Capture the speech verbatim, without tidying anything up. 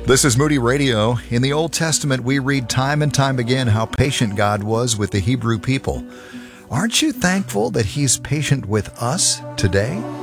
This is Moody Radio. In the Old Testament, we read time and time again how patient God was with the Hebrew people. Aren't you thankful that He's patient with us today?